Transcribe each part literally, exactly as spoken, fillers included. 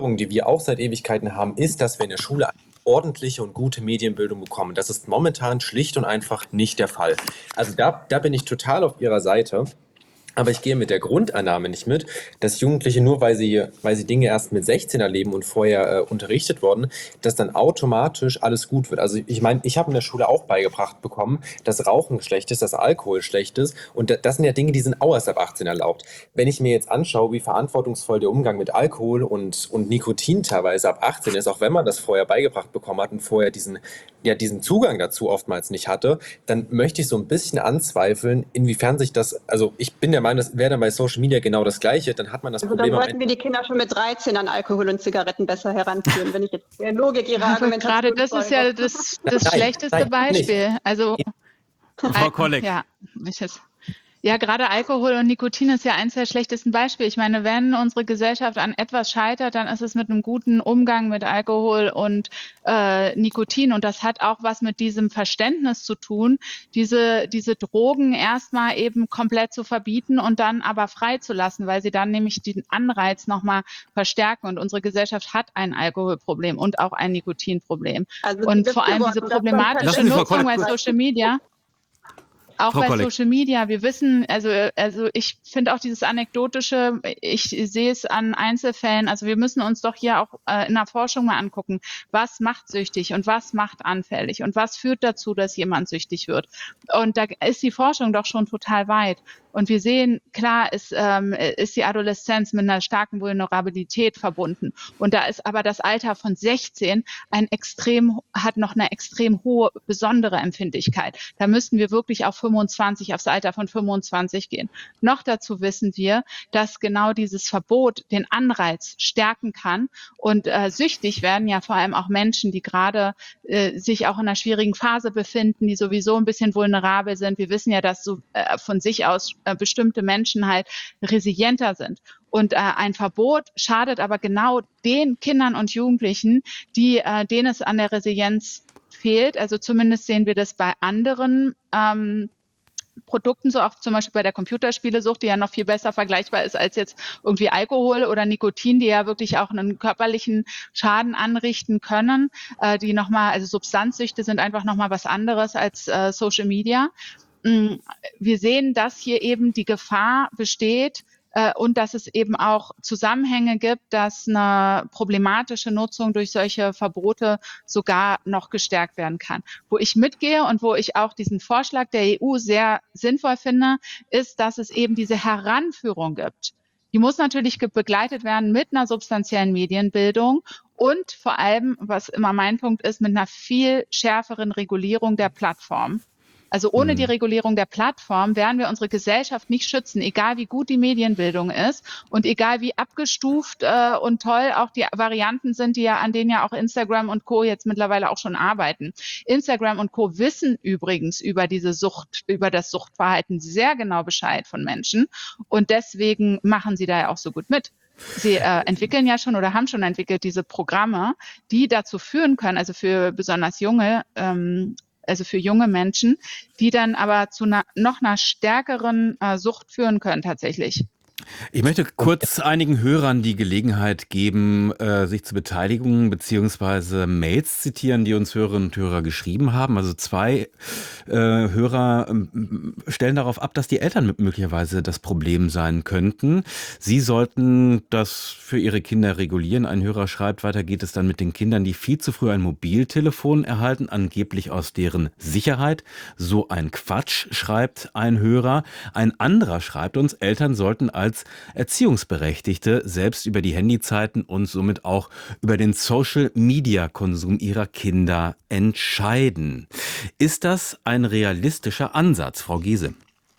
die wir auch seit Ewigkeiten haben, ist, dass wir in der Schule eine ordentliche und gute Medienbildung bekommen. Das ist momentan schlicht und einfach nicht der Fall. Also da, da bin ich total auf Ihrer Seite. Aber ich gehe mit der Grundannahme nicht mit, dass Jugendliche nur, weil sie, weil sie Dinge erst mit sechzehn erleben und vorher äh, unterrichtet wurden, dass dann automatisch alles gut wird. Also ich meine, ich habe in der Schule auch beigebracht bekommen, dass Rauchen schlecht ist, dass Alkohol schlecht ist. Und da- das sind ja Dinge, die sind auch erst ab achtzehn erlaubt. Wenn ich mir jetzt anschaue, wie verantwortungsvoll der Umgang mit Alkohol und, und Nikotin teilweise ab achtzehn ist, auch wenn man das vorher beigebracht bekommen hat und vorher diesen, ja, diesen Zugang dazu oftmals nicht hatte, dann möchte ich so ein bisschen anzweifeln, inwiefern sich das, also ich bin der Meinung, das wäre dann bei Social Media genau das Gleiche, dann hat man das Also Problem dann am sollten wir die Kinder schon mit dreizehn an Alkohol und Zigaretten besser heranführen, wenn ich jetzt der Logik Ihrer Aber Argumentation gerade das ist ja folge. das, das Nein, schlechteste nein, nicht. Beispiel. Also Frau Al- Kolleg. ja, ich es. Ja, gerade Alkohol und Nikotin ist ja eins der schlechtesten Beispiele. Ich meine, wenn unsere Gesellschaft an etwas scheitert, dann ist es mit einem guten Umgang mit Alkohol und äh, Nikotin. Und das hat auch was mit diesem Verständnis zu tun, diese, diese Drogen erstmal eben komplett zu verbieten und dann aber freizulassen, weil sie dann nämlich den Anreiz nochmal verstärken. Und unsere Gesellschaft hat ein Alkoholproblem und auch ein Nikotinproblem. Also Und Sie vor allem diese befürworten das dann problematische Lassen Sie Frau Nutzung bei Kolleg- Social Media. Auch Frau bei Kolleg. Social Media, wir wissen, also, also ich finde auch dieses Anekdotische, ich sehe es an Einzelfällen, also wir müssen uns doch hier auch äh, in der Forschung mal angucken, was macht süchtig und was macht anfällig und was führt dazu, dass jemand süchtig wird. Und da ist die Forschung doch schon total weit. Und wir sehen, klar ist, ähm, ist die Adoleszenz mit einer starken Vulnerabilität verbunden. Und da ist aber das Alter von sechzehn ein extrem, hat noch eine extrem hohe, besondere Empfindlichkeit. Da müssten wir wirklich auf fünfundzwanzig, aufs Alter von fünfundzwanzig gehen. Noch dazu wissen wir, dass genau dieses Verbot den Anreiz stärken kann. Und äh, süchtig werden ja vor allem auch Menschen, die gerade äh, sich auch in einer schwierigen Phase befinden, die sowieso ein bisschen vulnerabel sind. Wir wissen ja, dass so äh, von sich aus äh, bestimmte Menschen halt resilienter sind. Und äh, ein Verbot schadet aber genau den Kindern und Jugendlichen, die äh, denen es an der Resilienz fehlt. Also zumindest sehen wir das bei anderen ähm, Produkten, so auch zum Beispiel bei der Computerspielesucht, die ja noch viel besser vergleichbar ist als jetzt irgendwie Alkohol oder Nikotin, die ja wirklich auch einen körperlichen Schaden anrichten können, äh, die nochmal, also Substanzsüchte sind einfach nochmal was anderes als äh, Social Media. Mm, Wir sehen, dass hier eben die Gefahr besteht, äh, und dass es eben auch Zusammenhänge gibt, dass eine problematische Nutzung durch solche Verbote sogar noch gestärkt werden kann. Wo ich mitgehe und wo ich auch diesen Vorschlag der E U sehr sinnvoll finde, ist, dass es eben diese Heranführung gibt. Die muss natürlich ge- begleitet werden mit einer substanziellen Medienbildung und vor allem, was immer mein Punkt ist, mit einer viel schärferen Regulierung der Plattform. Also ohne die Regulierung der Plattform werden wir unsere Gesellschaft nicht schützen, egal wie gut die Medienbildung ist und egal wie abgestuft äh, und toll auch die Varianten sind, die ja an denen ja auch Instagram und Co. jetzt mittlerweile auch schon arbeiten. Instagram und Co. wissen übrigens über diese Sucht, über das Suchtverhalten sehr genau Bescheid von Menschen und deswegen machen sie da ja auch so gut mit. Sie äh, entwickeln ja schon oder haben schon entwickelt diese Programme, die dazu führen können, also für besonders junge ähm, also für junge Menschen, die dann aber zu einer, noch einer stärkeren äh, Sucht führen können tatsächlich. Ich möchte kurz einigen Hörern die Gelegenheit geben, äh, sich zu beteiligen, beziehungsweise Mails zitieren, die uns Hörerinnen und Hörer geschrieben haben. Also zwei äh, Hörer ähm, stellen darauf ab, dass die Eltern mit möglicherweise das Problem sein könnten. Sie sollten das für ihre Kinder regulieren. Ein Hörer schreibt, weiter geht es dann mit den Kindern, die viel zu früh ein Mobiltelefon erhalten, angeblich aus deren Sicherheit. So ein Quatsch, schreibt ein Hörer. Ein anderer schreibt uns, Eltern sollten als Erziehungsberechtigte selbst über die Handyzeiten und somit auch über den Social-Media-Konsum ihrer Kinder entscheiden. Ist das ein realistischer Ansatz, Frau Giese?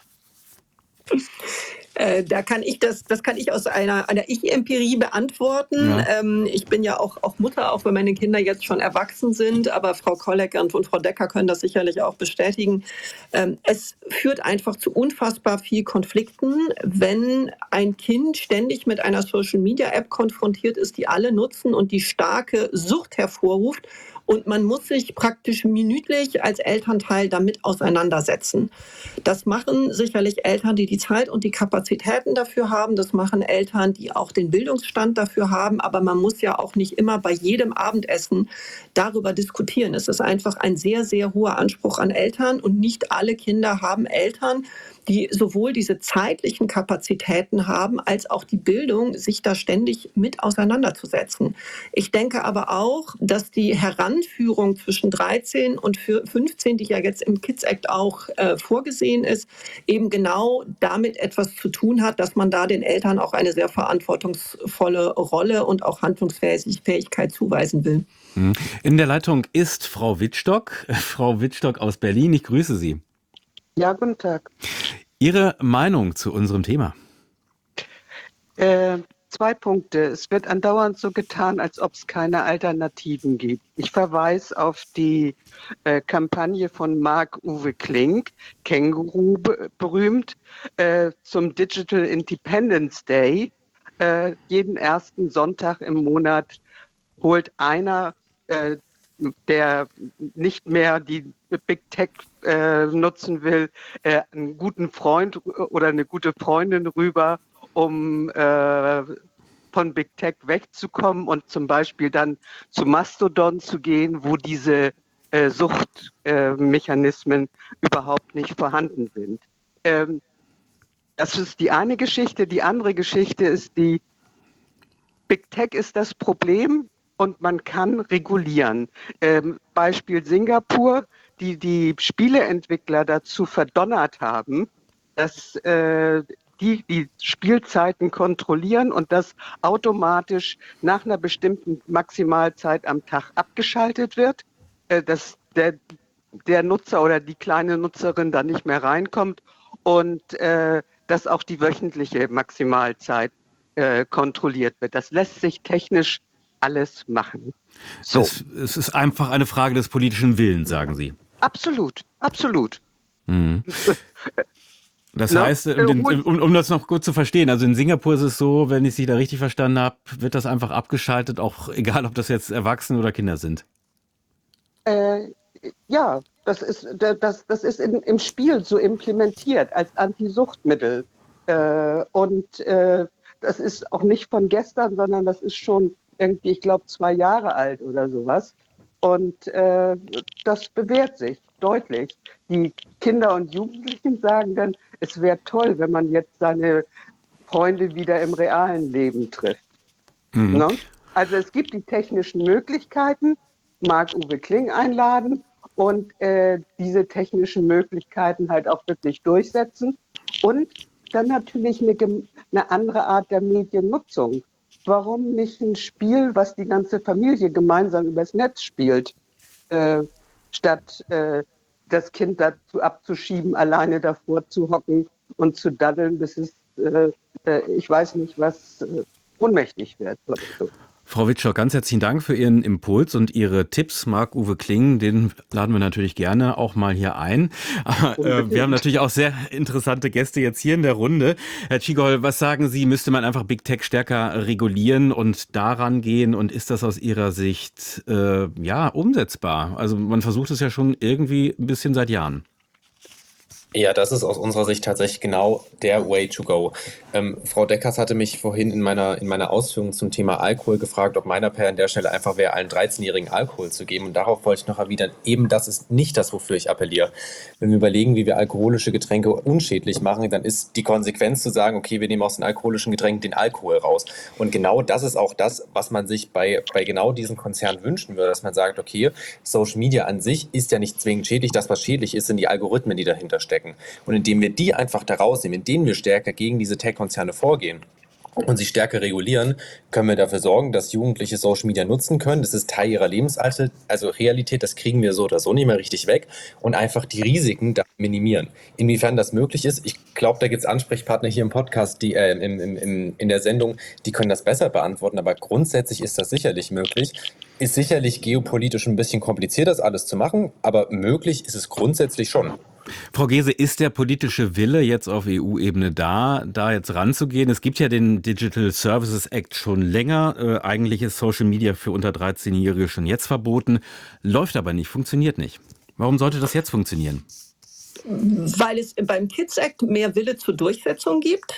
Äh, da kann ich das, das kann ich aus einer, einer Ich-Empirie beantworten. Ja. Ähm, ich bin ja auch, auch Mutter, auch wenn meine Kinder jetzt schon erwachsen sind, aber Frau Kolleg und, und Frau Decker können das sicherlich auch bestätigen. Ähm, es führt einfach zu unfassbar viel Konflikten, wenn ein Kind ständig mit einer Social-Media-App konfrontiert ist, die alle nutzen und die starke Sucht hervorruft. Und man muss sich praktisch minütlich als Elternteil damit auseinandersetzen. Das machen sicherlich Eltern, die die Zeit und die Kapazität Kapazitäten dafür haben. Das machen Eltern, die auch den Bildungsstand dafür haben. Aber man muss ja auch nicht immer bei jedem Abendessen darüber diskutieren. Es ist einfach ein sehr, sehr hoher Anspruch an Eltern. Und nicht alle Kinder haben Eltern, die sowohl diese zeitlichen Kapazitäten haben, als auch die Bildung, sich da ständig mit auseinanderzusetzen. Ich denke aber auch, dass die Heranführung zwischen dreizehn und fünfzehn, die ja jetzt im Kids Act auch äh, vorgesehen ist, eben genau damit etwas zu tun hat, dass man da den Eltern auch eine sehr verantwortungsvolle Rolle und auch Handlungsfähigkeit zuweisen will. In der Leitung ist Frau Wittstock. Frau Wittstock aus Berlin, ich grüße Sie. Ja, guten Tag. Ihre Meinung zu unserem Thema? Äh, zwei Punkte. Es wird andauernd so getan, als ob es keine Alternativen gibt. Ich verweise auf die äh, Kampagne von Marc-Uwe Kling, Känguru berühmt, äh, zum Digital Independence Day. Äh, jeden ersten Sonntag im Monat holt einer, äh, der nicht mehr die Big Tech äh, nutzen will, äh, einen guten Freund oder eine gute Freundin rüber, um äh, von Big Tech wegzukommen und zum Beispiel dann zu Mastodon zu gehen, wo diese äh, Suchtmechanismen äh, überhaupt nicht vorhanden sind. Ähm, das ist die eine Geschichte. Die andere Geschichte ist die, Big Tech ist das Problem und man kann regulieren. Ähm, Beispiel Singapur, die die Spieleentwickler dazu verdonnert haben, dass äh, die die Spielzeiten kontrollieren und das automatisch nach einer bestimmten Maximalzeit am Tag abgeschaltet wird, äh, dass der, der Nutzer oder die kleine Nutzerin da nicht mehr reinkommt und äh, dass auch die wöchentliche Maximalzeit äh, kontrolliert wird. Das lässt sich technisch alles machen. So. Es, es ist einfach eine Frage des politischen Willens, sagen Sie. Absolut, absolut. Mhm. Das Na, heißt, um, den, um, um das noch gut zu verstehen, also in Singapur ist es so, wenn ich Sie da richtig verstanden habe, wird das einfach abgeschaltet, auch egal, ob das jetzt Erwachsene oder Kinder sind. Äh, ja, das ist, das, das ist in, im Spiel so implementiert als Antisuchtmittel. Äh, und äh, das ist auch nicht von gestern, sondern das ist schon irgendwie, ich glaube, zwei Jahre alt oder sowas. Und äh, das bewährt sich deutlich. Die Kinder und Jugendlichen sagen dann, es wäre toll, wenn man jetzt seine Freunde wieder im realen Leben trifft. Mhm. Ne? Also es gibt die technischen Möglichkeiten, Marc-Uwe Kling einladen und äh, diese technischen Möglichkeiten halt auch wirklich durchsetzen. Und dann natürlich eine, eine andere Art der Mediennutzung. Warum nicht ein Spiel, was die ganze Familie gemeinsam übers Netz spielt, äh, statt äh, das Kind dazu abzuschieben, alleine davor zu hocken und zu daddeln, bis es, äh, äh, ich weiß nicht was, äh, ohnmächtig wird. So. Frau Wittstock, ganz herzlichen Dank für Ihren Impuls und Ihre Tipps. Marc-Uwe Kling, den laden wir natürlich gerne auch mal hier ein. Aber äh, wir haben natürlich auch sehr interessante Gäste jetzt hier in der Runde. Herr Tschigol, was sagen Sie, müsste man einfach Big Tech stärker regulieren und daran gehen? Und ist das aus Ihrer Sicht äh, ja umsetzbar? Also man versucht es ja schon irgendwie ein bisschen seit Jahren. Ja, das ist aus unserer Sicht tatsächlich genau der Way to go. Ähm, Frau Deckers hatte mich vorhin in meiner, in meiner Ausführung zum Thema Alkohol gefragt, ob mein Appell an der Stelle einfach wäre, allen dreizehnjährigen Alkohol zu geben. Und darauf wollte ich noch erwidern, eben das ist nicht das, wofür ich appelliere. Wenn wir überlegen, wie wir alkoholische Getränke unschädlich machen, dann ist die Konsequenz zu sagen, okay, wir nehmen aus den alkoholischen Getränken den Alkohol raus. Und genau das ist auch das, was man sich bei, bei genau diesen Konzernen wünschen würde, dass man sagt, okay, Social Media an sich ist ja nicht zwingend schädlich. Das, was schädlich ist, sind die Algorithmen, die dahinter stecken. Und indem wir die einfach da rausnehmen, indem wir stärker gegen diese Tech-Konzerne vorgehen und sie stärker regulieren, können wir dafür sorgen, dass Jugendliche Social Media nutzen können. Das ist Teil ihrer Lebensweise, also Realität, das kriegen wir so oder so nicht mehr richtig weg und einfach die Risiken da minimieren. Inwiefern das möglich ist, ich glaube, da gibt es Ansprechpartner hier im Podcast, die äh, im, im, im, in der Sendung, die können das besser beantworten, aber grundsätzlich ist das sicherlich möglich. Ist sicherlich geopolitisch ein bisschen kompliziert, das alles zu machen, aber möglich ist es grundsätzlich schon. Frau Gese, ist der politische Wille jetzt auf E U-Ebene da, da jetzt ranzugehen? Es gibt ja den Digital Services Act schon länger. Äh, eigentlich ist Social Media für unter dreizehnjährige schon jetzt verboten. Läuft aber nicht, funktioniert nicht. Warum sollte das jetzt funktionieren? Weil es beim Kids Act mehr Wille zur Durchsetzung gibt.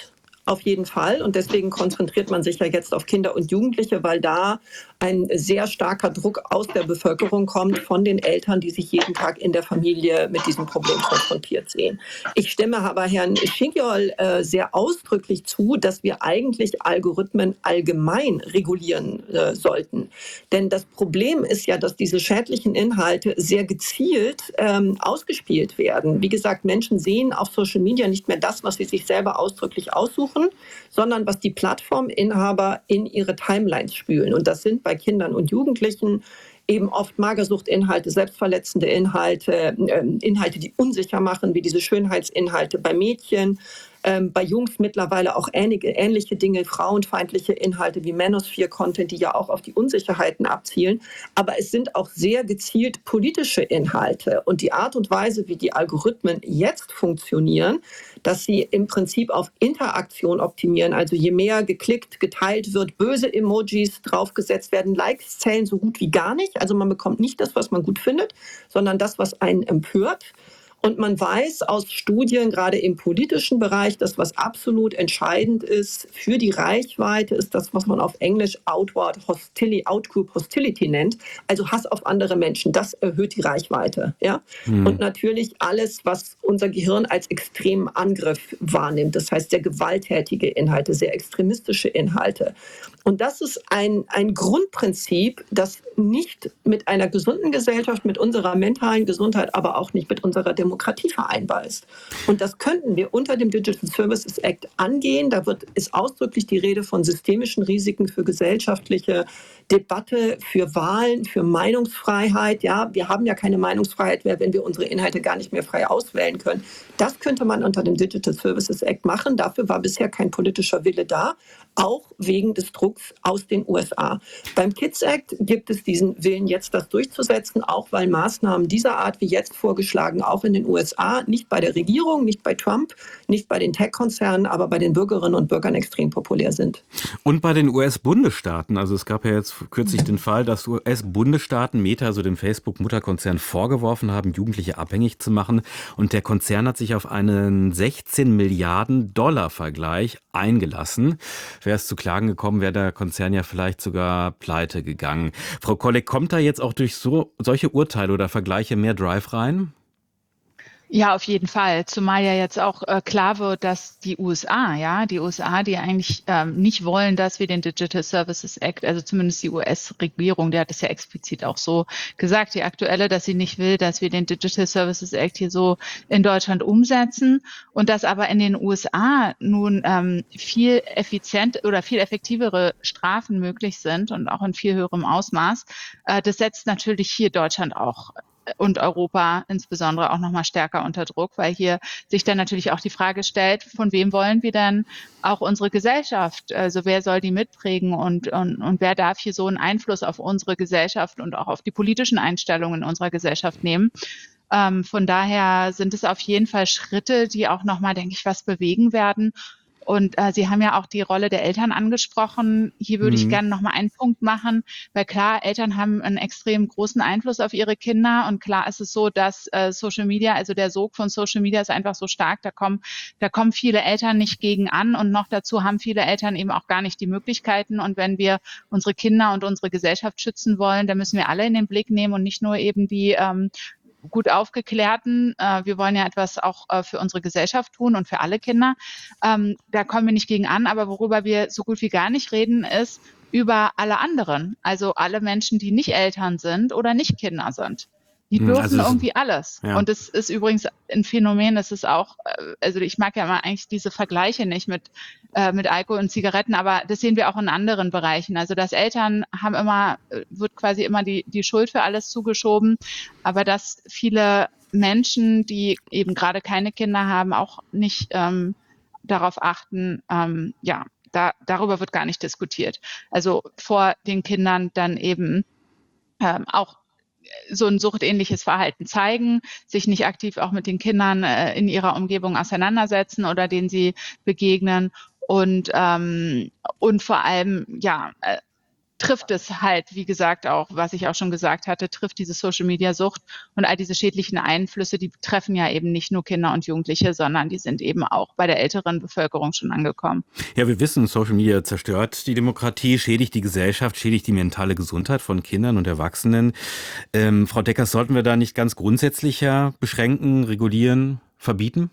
Auf jeden Fall. Und deswegen konzentriert man sich ja jetzt auf Kinder und Jugendliche, weil da ein sehr starker Druck aus der Bevölkerung kommt von den Eltern, die sich jeden Tag in der Familie mit diesem Problem konfrontiert sehen. Ich stimme aber Herrn Schigyol äh, sehr ausdrücklich zu, dass wir eigentlich Algorithmen allgemein regulieren äh, sollten. Denn das Problem ist ja, dass diese schädlichen Inhalte sehr gezielt ähm, ausgespielt werden. Wie gesagt, Menschen sehen auf Social Media nicht mehr das, was sie sich selber ausdrücklich aussuchen, sondern was die Plattforminhaber in ihre Timelines spülen. Und das sind bei Kindern und Jugendlichen eben oft Magersuchtinhalte, selbstverletzende Inhalte, äh, Inhalte, die unsicher machen, wie diese Schönheitsinhalte bei Mädchen. Ähm, bei Jungs mittlerweile auch ähnliche, ähnliche Dinge, frauenfeindliche Inhalte wie Manosphere-Content, die ja auch auf die Unsicherheiten abzielen. Aber es sind auch sehr gezielt politische Inhalte. Und die Art und Weise, wie die Algorithmen jetzt funktionieren, dass sie im Prinzip auf Interaktion optimieren. Also je mehr geklickt, geteilt wird, böse Emojis draufgesetzt werden, Likes zählen so gut wie gar nicht. Also man bekommt nicht das, was man gut findet, sondern das, was einen empört. Und man weiß aus Studien, gerade im politischen Bereich, dass was absolut entscheidend ist für die Reichweite, ist das, was man auf Englisch Outward Hostility, Outgroup Hostility nennt, also Hass auf andere Menschen. Das erhöht die Reichweite. Ja? Hm. Und natürlich alles, was unser Gehirn als extremen Angriff wahrnimmt. Das heißt, sehr gewalttätige Inhalte, sehr extremistische Inhalte. Und das ist ein, ein Grundprinzip, das nicht mit einer gesunden Gesellschaft, mit unserer mentalen Gesundheit, aber auch nicht mit unserer Demokratie vereinbar ist. Und das könnten wir unter dem Digital Services Act angehen. Da wird, ist ausdrücklich die Rede von systemischen Risiken für gesellschaftliche Debatte, für Wahlen, für Meinungsfreiheit. Ja, wir haben ja keine Meinungsfreiheit mehr, wenn wir unsere Inhalte gar nicht mehr frei auswählen können. Das könnte man unter dem Digital Services Act machen. Dafür war bisher kein politischer Wille da, auch wegen des Drucks aus den U S A. Beim Kids Act gibt es diesen Willen, jetzt das durchzusetzen, auch weil Maßnahmen dieser Art wie jetzt vorgeschlagen auch in den U S A nicht bei der Regierung, nicht bei Trump, nicht bei den Tech-Konzernen, aber bei den Bürgerinnen und Bürgern extrem populär sind. Und bei den U S-Bundesstaaten. Also es gab ja jetzt kürzlich den Fall, dass U S-Bundesstaaten Meta, also dem Facebook-Mutterkonzern, vorgeworfen haben, Jugendliche abhängig zu machen. Und der Konzern hat sich auf einen sechzehn Milliarden Dollar Vergleich eingelassen. Wäre es zu Klagen gekommen, wäre der Konzern ja vielleicht sogar pleite gegangen. Frau Kolleg, kommt da jetzt auch durch so, solche Urteile oder Vergleiche mehr Drive rein? Ja, auf jeden Fall. Zumal ja jetzt auch äh, klar wird, dass die U S A, ja, die U S A, die eigentlich ähm, nicht wollen, dass wir den Digital Services Act, also zumindest die U S-Regierung, die hat es ja explizit auch so gesagt, die aktuelle, dass sie nicht will, dass wir den Digital Services Act hier so in Deutschland umsetzen und dass aber in den U S A nun ähm, viel effizient oder viel effektivere Strafen möglich sind und auch in viel höherem Ausmaß. Äh, das setzt natürlich hier Deutschland auch und Europa insbesondere auch nochmal stärker unter Druck, weil hier sich dann natürlich auch die Frage stellt, von wem wollen wir denn auch unsere Gesellschaft, also wer soll die mitprägen und, und, und wer darf hier so einen Einfluss auf unsere Gesellschaft und auch auf die politischen Einstellungen in unserer Gesellschaft nehmen. Ähm, von daher sind es auf jeden Fall Schritte, die auch nochmal, denke ich, was bewegen werden. Und äh, Sie haben ja auch die Rolle der Eltern angesprochen. Hier würde mhm. ich gerne noch mal einen Punkt machen, weil klar, Eltern haben einen extrem großen Einfluss auf ihre Kinder und klar ist es so, dass äh, Social Media, also der Sog von Social Media ist einfach so stark, da kommen, da kommen viele Eltern nicht gegen an und noch dazu haben viele Eltern eben auch gar nicht die Möglichkeiten und wenn wir unsere Kinder und unsere Gesellschaft schützen wollen, dann müssen wir alle in den Blick nehmen und nicht nur eben die ähm, gut aufgeklärten. Äh, wir wollen ja etwas auch äh, für unsere Gesellschaft tun und für alle Kinder. Ähm, da kommen wir nicht gegen an, aber worüber wir so gut wie gar nicht reden, ist über alle anderen. Also alle Menschen, die nicht Eltern sind oder nicht Kinder sind. Die dürfen also irgendwie alles. Ja. Und es ist übrigens ein Phänomen, das ist auch, also ich mag ja immer eigentlich diese Vergleiche nicht mit, äh, mit Alkohol und Zigaretten, aber das sehen wir auch in anderen Bereichen. Also dass Eltern haben immer, wird quasi immer die, die Schuld für alles zugeschoben, aber dass viele Menschen, die eben gerade keine Kinder haben, auch nicht ähm, darauf achten, ähm, ja, da, darüber wird gar nicht diskutiert. Also vor den Kindern dann eben ähm, auch so ein suchtähnliches Verhalten zeigen, sich nicht aktiv auch mit den Kindern äh, in ihrer Umgebung auseinandersetzen oder denen sie begegnen und ähm, und vor allem ja äh, trifft es halt, wie gesagt, auch, was ich auch schon gesagt hatte, trifft diese Social-Media-Sucht und all diese schädlichen Einflüsse, die treffen ja eben nicht nur Kinder und Jugendliche, sondern die sind eben auch bei der älteren Bevölkerung schon angekommen. Ja, wir wissen, Social Media zerstört die Demokratie, schädigt die Gesellschaft, schädigt die mentale Gesundheit von Kindern und Erwachsenen. Ähm, Frau Deckers, sollten wir da nicht ganz grundsätzlicher beschränken, regulieren, verbieten?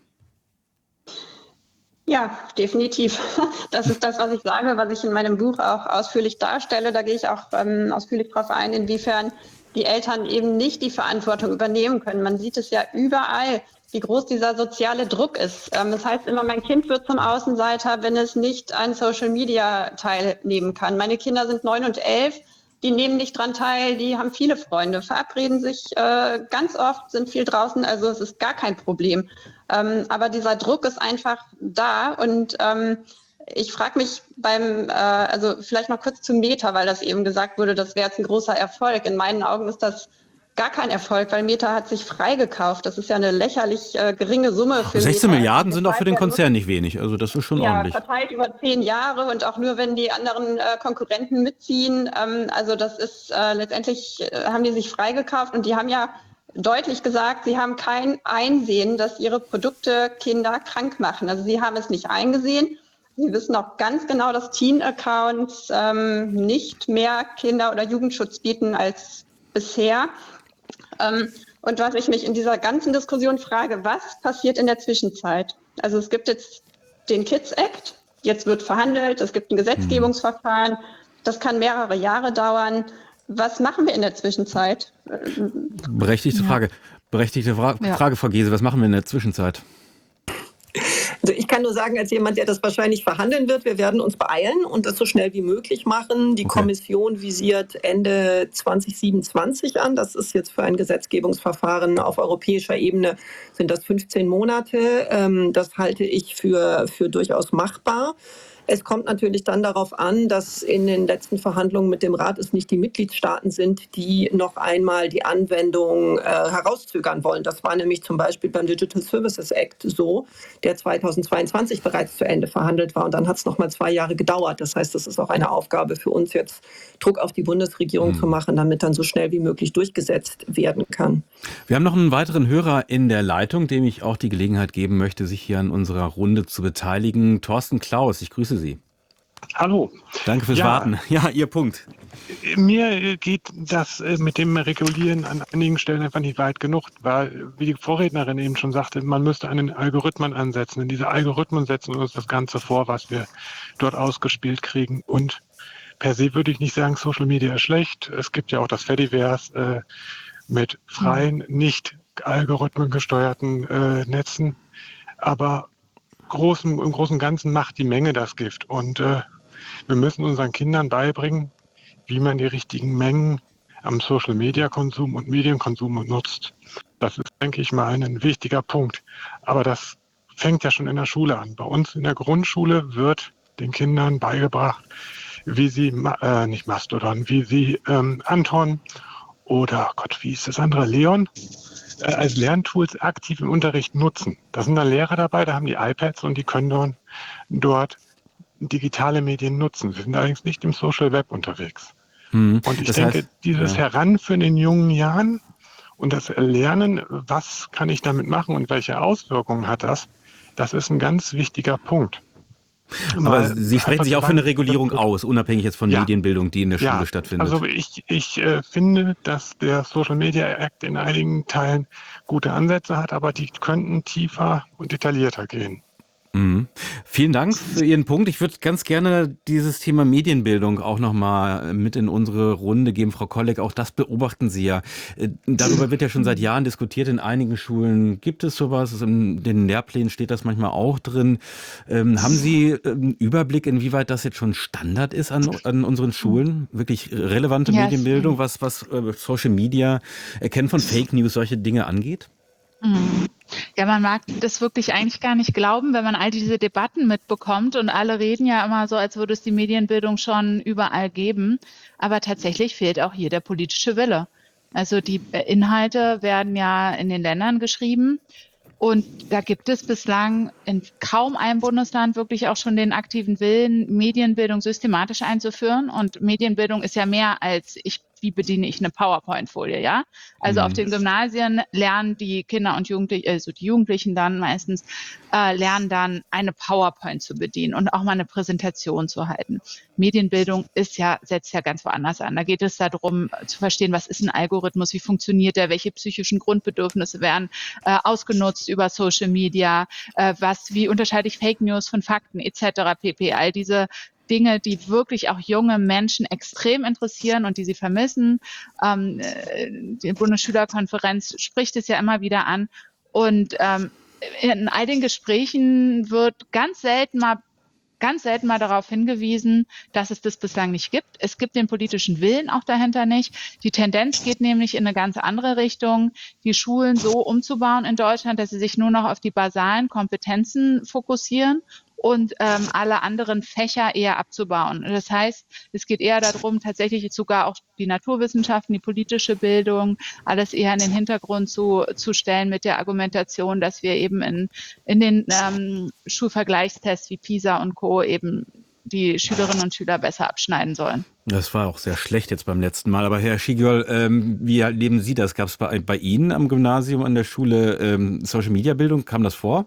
Ja, definitiv. Das ist das, was ich sage, was ich in meinem Buch auch ausführlich darstelle. Da gehe ich auch ähm, ausführlich darauf ein, inwiefern die Eltern eben nicht die Verantwortung übernehmen können. Man sieht es ja überall, wie groß dieser soziale Druck ist. Ähm, das heißt immer, mein Kind wird zum Außenseiter, wenn es nicht an Social Media teilnehmen kann. Meine Kinder sind neun und elf. Die nehmen nicht dran teil, die haben viele Freunde, verabreden sich äh, ganz oft, sind viel draußen, also es ist gar kein Problem. Ähm, aber dieser Druck ist einfach da und ähm, ich frage mich beim, äh, also vielleicht mal kurz zu Meta, weil das eben gesagt wurde, das wäre jetzt ein großer Erfolg. In meinen Augen ist das gar kein Erfolg, weil Meta hat sich freigekauft. Das ist ja eine lächerlich äh, geringe Summe für sechzehn Meta. Milliarden sind auch für den Verteilt Konzern nicht wenig, also das ist schon ja, ordentlich. verteilt über zehn Jahre und auch nur, wenn die anderen äh, Konkurrenten mitziehen. Ähm, also das ist äh, letztendlich, äh, haben die sich freigekauft und die haben ja deutlich gesagt, sie haben kein Einsehen, dass ihre Produkte Kinder krank machen. Also sie haben es nicht eingesehen. Sie wissen auch ganz genau, dass Teen-Accounts ähm, nicht mehr Kinder- oder Jugendschutz bieten als bisher. Ähm, und was ich mich in dieser ganzen Diskussion frage, was passiert in der Zwischenzeit? Also es gibt jetzt den Kids Act, jetzt wird verhandelt, es gibt ein Gesetzgebungsverfahren, das kann mehrere Jahre dauern. Was machen wir in der Zwischenzeit? Berechtigte Ja. Frage. Berechtigte Fra Ja. Frage, Frau Gese, was machen wir in der Zwischenzeit? Also ich kann nur sagen, als jemand, der das wahrscheinlich verhandeln wird, wir werden uns beeilen und das so schnell wie möglich machen. Die Okay. Kommission visiert Ende zwanzig siebenundzwanzig an. Das ist jetzt für ein Gesetzgebungsverfahren auf europäischer Ebene, sind das fünfzehn Monate. Ähm, das halte ich für, für durchaus machbar. Es kommt natürlich dann darauf an, dass in den letzten Verhandlungen mit dem Rat es nicht die Mitgliedstaaten sind, die noch einmal die Anwendung äh, herauszögern wollen. Das war nämlich zum Beispiel beim Digital Services Act so, der zweitausendzweiundzwanzig bereits zu Ende verhandelt war. Und dann hat es noch mal zwei Jahre gedauert. Das heißt, das ist auch eine Aufgabe für uns jetzt, Druck auf die Bundesregierung Hm. zu machen, damit dann so schnell wie möglich durchgesetzt werden kann. Wir haben noch einen weiteren Hörer in der Leitung, dem ich auch die Gelegenheit geben möchte, sich hier an unserer Runde zu beteiligen. Thorsten Klaus, ich grüße Sie. Hallo. Danke fürs Ja. Warten. Ja, Ihr Punkt. Mir geht das äh, mit dem Regulieren an einigen Stellen einfach nicht weit genug, weil, wie die Vorrednerin eben schon sagte, man müsste einen Algorithmen ansetzen. Und diese Algorithmen setzen uns das Ganze vor, was wir dort ausgespielt kriegen. Und per se würde ich nicht sagen, Social Media ist schlecht. Es gibt ja auch das Fediverse äh, mit freien, nicht algorithmengesteuerten äh, Netzen. Aber großen, im Großen und Ganzen macht die Menge das Gift. Und äh, wir müssen unseren Kindern beibringen, wie man die richtigen Mengen am Social-Media-Konsum und Medienkonsum nutzt. Das ist, denke ich mal, ein wichtiger Punkt. Aber das fängt ja schon in der Schule an. Bei uns in der Grundschule wird den Kindern beigebracht, wie sie, äh, nicht Mastodon, wie sie ähm, Anton oder, Gott, wie ist das andere, Leon, äh, als Lerntools aktiv im Unterricht nutzen. Da sind da Lehrer dabei, da haben die iPads und die können dort, dort digitale Medien nutzen. Sie sind allerdings nicht im Social Web unterwegs. Hm. Und ich Das denke, heißt, dieses ja. Heranführen in jungen Jahren und das Lernen, was kann ich damit machen und welche Auswirkungen hat das, das ist ein ganz wichtiger Punkt. Aber Mal Sie sprechen einfach sich auch zu für eine sagen, Regulierung das- aus, unabhängig jetzt von Ja. Medienbildung, die in der Schule Ja, stattfindet. also ich, ich äh, finde, dass der Social Media Act in einigen Teilen gute Ansätze hat, aber die könnten tiefer und detaillierter gehen. Mhm. Vielen Dank für Ihren Punkt. Ich würde ganz gerne dieses Thema Medienbildung auch nochmal mit in unsere Runde geben. Frau Kolleg, auch das beobachten Sie ja. Äh, Darüber wird ja schon seit Jahren diskutiert. In einigen Schulen gibt es sowas. In den Lehrplänen steht das manchmal auch drin. Ähm, haben Sie einen Überblick, inwieweit das jetzt schon Standard ist an, an unseren Schulen? Wirklich relevante Ja, Medienbildung, was, was äh, Social Media, Erkennen von Fake News, solche Dinge angeht? Mhm. Ja, man mag das wirklich eigentlich gar nicht glauben, wenn man all diese Debatten mitbekommt und alle reden ja immer so, als würde es die Medienbildung schon überall geben. Aber tatsächlich fehlt auch hier der politische Wille. Also die Inhalte werden ja in den Ländern geschrieben Und da gibt es bislang in kaum einem Bundesland wirklich auch schon den aktiven Willen, Medienbildung systematisch einzuführen. Und Medienbildung ist ja mehr als ich, wie bediene ich eine PowerPoint-Folie, ja? Also Mhm. auf den Gymnasien lernen die Kinder und Jugendlichen, also die Jugendlichen dann meistens, äh, lernen dann eine PowerPoint zu bedienen und auch mal eine Präsentation zu halten. Medienbildung ist ja, setzt ja ganz woanders an. Da geht es darum zu verstehen, was ist ein Algorithmus, wie funktioniert der, welche psychischen Grundbedürfnisse werden äh, ausgenutzt über Social Media, äh, was, wie unterscheide ich Fake News von Fakten et cetera pp. All diese Dinge, die wirklich auch junge Menschen extrem interessieren und die sie vermissen. Ähm, die Bundesschülerkonferenz spricht es ja immer wieder an. Und ähm, in all den Gesprächen wird ganz selten mal ganz selten mal darauf hingewiesen, dass es das bislang nicht gibt. Es gibt den politischen Willen auch dahinter nicht. Die Tendenz geht nämlich in eine ganz andere Richtung, die Schulen so umzubauen in Deutschland, dass sie sich nur noch auf die basalen Kompetenzen fokussieren und ähm, alle anderen Fächer eher abzubauen. Das heißt, es geht eher darum, tatsächlich sogar auch die Naturwissenschaften, die politische Bildung, alles eher in den Hintergrund zu, zu stellen mit der Argumentation, dass wir eben in, in den ähm, Schulvergleichstests wie PISA und Co. eben die Schülerinnen und Schüler besser abschneiden sollen. Das war auch sehr schlecht jetzt beim letzten Mal. Aber Herr Schiegel, ähm, wie erleben Sie das? Gab es bei, bei Ihnen am Gymnasium, an der Schule ähm, Social-Media-Bildung? Kam das vor?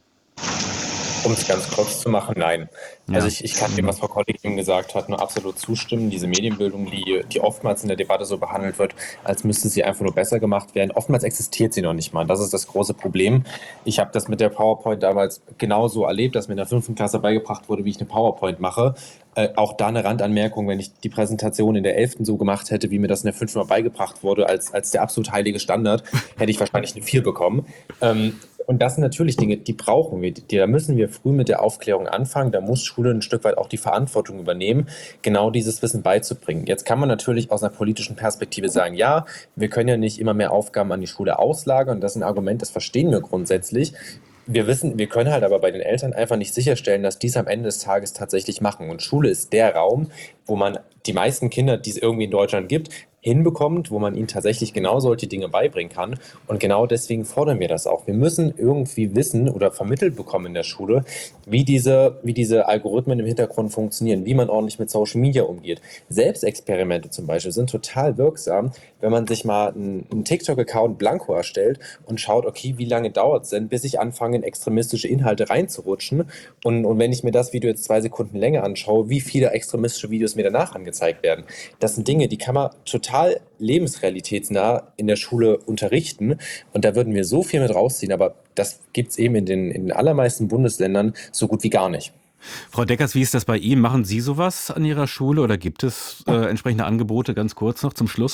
Um es ganz kurz zu machen, nein. Ja. Also ich, ich kann dem, was Frau Kollegin gesagt hat, nur absolut zustimmen. Diese Medienbildung, die, die oftmals in der Debatte so behandelt wird, als müsste sie einfach nur besser gemacht werden. Oftmals existiert sie noch nicht mal. Das ist das große Problem. Ich habe das mit der PowerPoint damals genauso erlebt, dass mir in der fünften Klasse beigebracht wurde, wie ich eine PowerPoint mache. Äh, auch da eine Randanmerkung, wenn ich die Präsentation in der elften so gemacht hätte, wie mir das in der fünften Mal beigebracht wurde, als, als der absolut heilige Standard, hätte ich wahrscheinlich eine vier bekommen. Ähm, Und das sind natürlich Dinge, die brauchen wir. Die, da müssen wir früh mit der Aufklärung anfangen. Da muss Schule ein Stück weit auch die Verantwortung übernehmen, genau dieses Wissen beizubringen. Jetzt kann man natürlich aus einer politischen Perspektive sagen, ja, wir können ja nicht immer mehr Aufgaben an die Schule auslagern. Das ist ein Argument, das verstehen wir grundsätzlich. Wir wissen, wir können halt aber bei den Eltern einfach nicht sicherstellen, dass die es am Ende des Tages tatsächlich machen. Und Schule ist der Raum, wo man die meisten Kinder, die es irgendwie in Deutschland gibt, hinbekommt, wo man ihnen tatsächlich genau solche Dinge beibringen kann. Und genau deswegen fordern wir das auch. Wir müssen irgendwie wissen oder vermittelt bekommen in der Schule, wie diese, wie diese Algorithmen im Hintergrund funktionieren, wie man ordentlich mit Social Media umgeht. Selbstexperimente zum Beispiel sind total wirksam, wenn man sich mal einen, einen TikTok-Account blanko erstellt und schaut, okay, wie lange dauert es denn, bis ich anfange, in extremistische Inhalte reinzurutschen. Und, und wenn ich mir das Video jetzt zwei Sekunden länger anschaue, wie viele extremistische Videos mir danach angezeigt werden. Das sind Dinge, die kann man total total lebensrealitätsnah in der Schule unterrichten und da würden wir so viel mit rausziehen, aber das gibt es eben in den, in den allermeisten Bundesländern so gut wie gar nicht. Frau Deckers, wie ist das bei Ihnen? Machen Sie sowas an Ihrer Schule oder gibt es äh, entsprechende Angebote? Ganz kurz noch zum Schluss.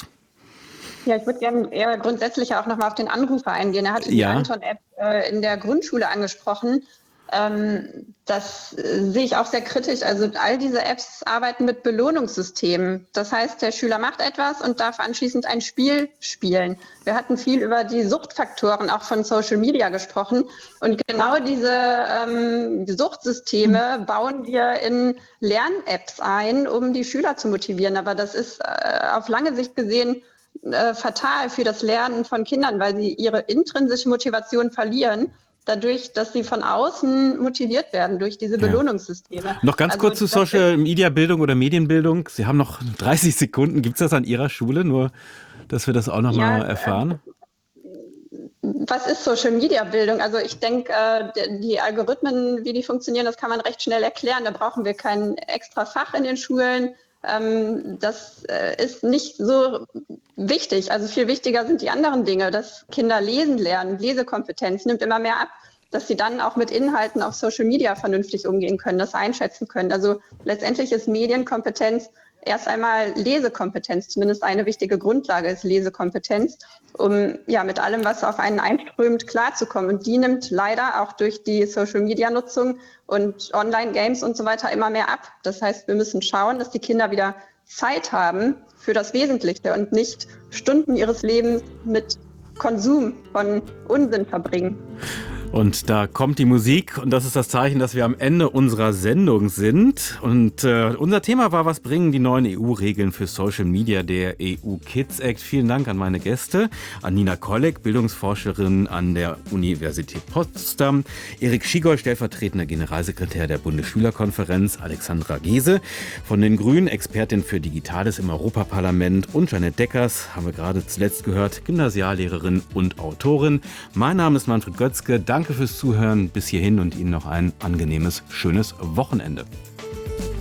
Ja, ich würde gerne eher grundsätzlich auch nochmal auf den Anrufer eingehen. Er hat die Ja. Anton-App äh, in der Grundschule angesprochen. Ähm, das äh, sehe ich auch sehr kritisch. Also all diese Apps arbeiten mit Belohnungssystemen. Das heißt, der Schüler macht etwas und darf anschließend ein Spiel spielen. Wir hatten viel über die Suchtfaktoren auch von Social Media gesprochen. Und genau diese ähm, Suchtsysteme bauen wir in Lern-Apps ein, um die Schüler zu motivieren. Aber das ist äh, auf lange Sicht gesehen äh, fatal für das Lernen von Kindern, weil sie ihre intrinsische Motivation verlieren. Dadurch, dass sie von außen motiviert werden durch diese Belohnungssysteme. Noch ganz Also kurz zu das Social Media Bildung oder Medienbildung. Sie haben noch dreißig Sekunden. Gibt es das an Ihrer Schule? Nur, dass wir das auch noch Ja, mal erfahren. Was ist Social Media Bildung? Also ich denke, äh, die Algorithmen, wie die funktionieren, das kann man recht schnell erklären. Da brauchen wir kein extra Fach in den Schulen. Ähm, das äh, ist nicht so wichtig. Also viel wichtiger sind die anderen Dinge, dass Kinder lesen lernen. Lesekompetenz nimmt immer mehr ab, dass sie dann auch mit Inhalten auf Social Media vernünftig umgehen können, das einschätzen können. Also letztendlich ist Medienkompetenz erst einmal Lesekompetenz, zumindest eine wichtige Grundlage ist Lesekompetenz, um ja mit allem, was auf einen einströmt, klarzukommen. Und die nimmt leider auch durch die Social-Media-Nutzung und Online-Games und so weiter immer mehr ab. Das heißt, wir müssen schauen, dass die Kinder wieder Zeit haben für das Wesentliche und nicht Stunden ihres Lebens mit Konsum von Unsinn verbringen. Und da kommt die Musik und das ist das Zeichen, dass wir am Ende unserer Sendung sind. Und äh, unser Thema war, was bringen die neuen E U-Regeln für Social Media, der E U Kids Act. Vielen Dank an meine Gäste, an Nina Kolleg, Bildungsforscherin an der Universität Potsdam, Erik Schigoll, stellvertretender Generalsekretär der Bundesschülerkonferenz, Alexandra Gese von den Grünen, Expertin für Digitales im Europaparlament und Janet Deckers, haben wir gerade zuletzt gehört, Gymnasiallehrerin und Autorin. Mein Name ist Manfred Götzke. Danke fürs Zuhören bis hierhin und Ihnen noch ein angenehmes, schönes Wochenende.